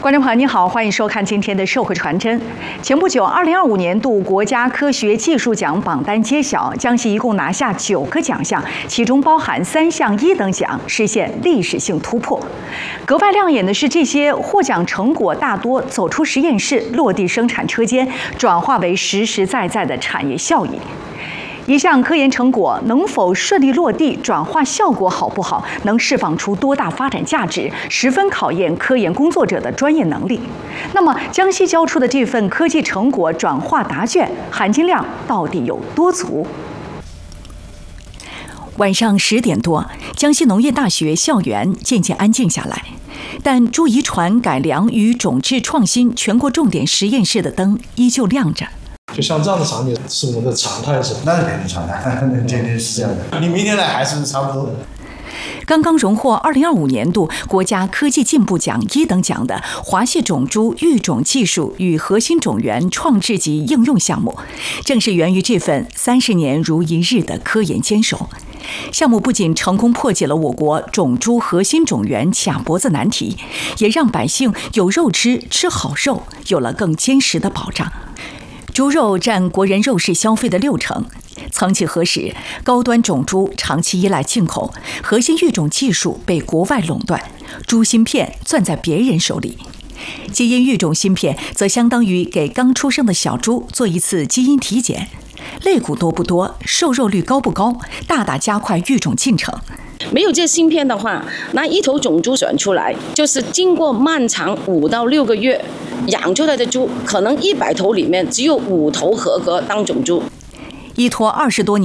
观众朋友您好，欢迎收看今天的《社会传真》。前不久，2025年度国家科学技术奖榜单揭晓，江西一共拿下9个奖项，其中包含3项1等奖，实现历史性突破。格外亮眼的是，这些获奖成果大多走出实验室，落地生产车间，转化为实实在在的产业效益。一项科研成果能否顺利落地，转化效果好不好，能释放出多大发展价值，十分考验科研工作者的专业能力。那么，江西交出的这份科技成果转化答卷，含金量到底有多足？晚上10点多，江西农业大学校园渐渐安静下来，但猪遗传改良与种质创新全国重点实验室的灯依旧亮着。 就像这样的场景是我们的常态，是吧？ 那是肯定常态，天天是这样的。你明天来还是差不多的。 刚刚荣获2025年度国家科技进步奖1等奖的华蟹种猪育种技术与核心种源创制及应用项目，正是源于这份30年如一日的科研坚守。项目不仅成功破解了我国种猪核心种源卡脖子难题，也让百姓有肉吃，吃好肉，有了更坚实的保障。猪肉占国人肉食消费的60%。曾几何时，高端种猪长期依赖进口，核心育种技术被国外垄断，猪芯片攥在别人手里。基因育种芯片则相当于给刚出生的小猪做一次基因体检，肋骨多不多，瘦肉率高不高，大大加快育种进程。 没有这芯片的话，那一头种猪选出来，就是经过漫长5到6个月养出来的猪，可能100头里面只有5头合格当种猪。 依托20多年